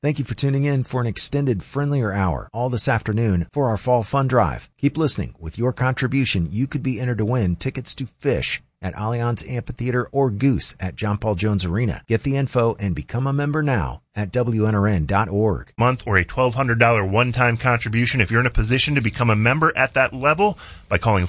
Thank you for tuning in for an extended friendlier hour all this afternoon for our Fall Fun Drive. Keep listening. With your contribution, you could be entered to win tickets to Fish at Allianz Amphitheater or Goose at John Paul Jones Arena. Get the info and become a member now at WNRN.org. Month or a $1,200 one-time contribution if you're in a position to become a member at that level by calling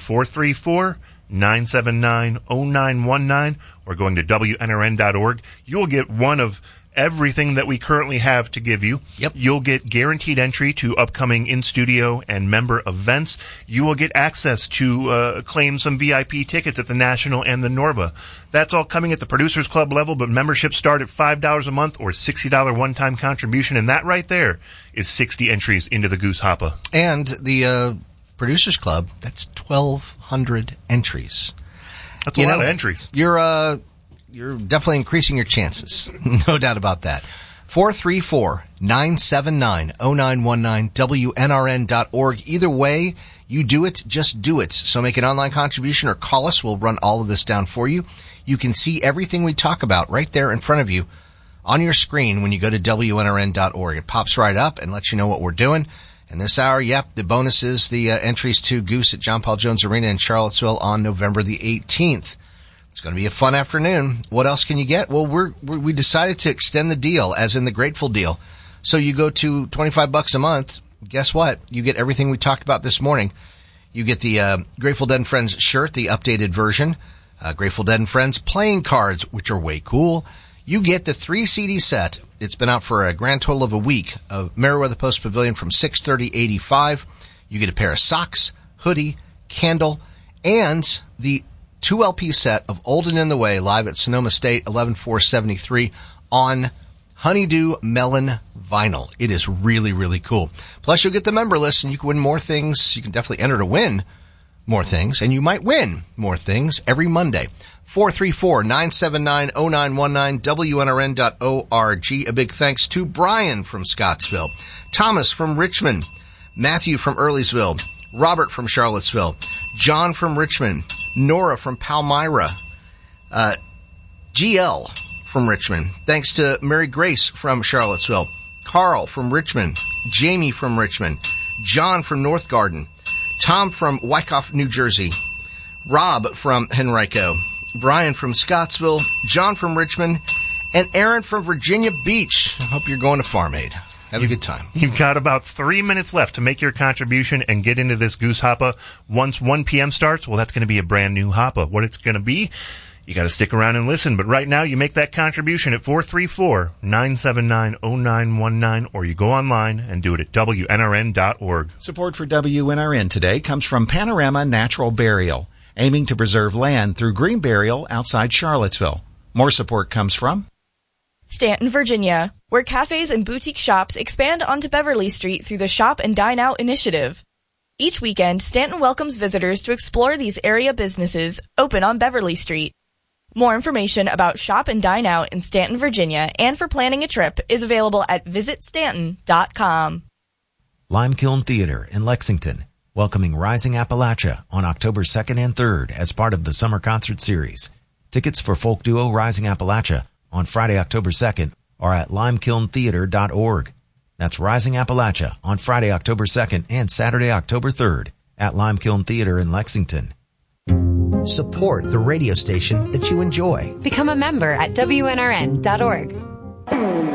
434-979-0919 or going to WNRN.org. You will get one of everything that we currently have to give you. Yep. You'll get guaranteed entry to upcoming in-studio and member events. You will get access to claim some VIP tickets at the National and the Norva. That's all coming at the Producers Club level, but memberships start at $5 a month or $60 one-time contribution, and that right there is 60 entries into the Goose Hoppa. And the Producers Club, that's 1,200 entries. That's a lot of entries. You're definitely increasing your chances. No doubt about that. 434-979-0919, WNRN.org. Either way you do it, just do it. So make an online contribution or call us. We'll run all of this down for you. You can see everything we talk about right there in front of you on your screen when you go to WNRN.org. It pops right up and lets you know what we're doing. And this hour, the bonus is the entries to Goose at John Paul Jones Arena in Charlottesville on November the 18th. It's going to be a fun afternoon. What else can you get? Well, we decided to extend the deal, as in the Grateful deal. So you go to $25 a month. Guess what? You get everything we talked about this morning. You get the Grateful Dead and Friends shirt, the updated version. Grateful Dead and Friends playing cards, which are way cool. You get the 3 CD set. It's been out for a grand total of a week of Meriwether Post Pavilion from 6/30/85. You get a pair of socks, hoodie, candle, and the 2 LP set of Old and in the Way live at Sonoma State 11/4/73 on Honeydew Melon vinyl. It is really, really cool. Plus, you'll get the member list and you can win more things. You can definitely enter to win more things, and you might win more things every Monday. 434-979-0919, WNRN.org. A big thanks to Brian from Scottsville, Thomas from Richmond, Matthew from Earlysville, Robert from Charlottesville, John from Richmond, Nora from Palmyra, GL from Richmond. Thanks to Mary Grace from Charlottesville, Carl from Richmond, Jamie from Richmond, John from North Garden, Tom from Wyckoff, New Jersey, Rob from Henrico, Brian from Scottsville, John from Richmond, and Aaron from Virginia Beach. I hope you're going to Farm Aid. Have a good time. You've got about 3 minutes left to make your contribution and get into this Goose Hoppa. Once 1 p.m. starts, well, that's going to be a brand new Hoppa. What it's going to be, you got to stick around and listen. But right now, you make that contribution at 434-979-0919, or you go online and do it at WNRN.org. Support for WNRN today comes from Panorama Natural Burial, aiming to preserve land through green burial outside Charlottesville. More support comes from Stanton, Virginia, where cafes and boutique shops expand onto Beverly Street through the Shop and Dine Out initiative. Each weekend, Stanton welcomes visitors to explore these area businesses open on Beverly Street. More information about Shop and Dine Out in Stanton, Virginia, and for planning a trip is available at visitstanton.com. Limekiln Theater in Lexington, welcoming Rising Appalachia on October 2nd and 3rd as part of the summer concert series. Tickets for folk duo Rising Appalachia on Friday, October 2nd are at limekilntheater.org. That's Rising Appalachia on Friday, October 2nd and Saturday, October 3rd at Limekiln Theater in Lexington. Support the radio station that you enjoy. Become a member at WNRN.org.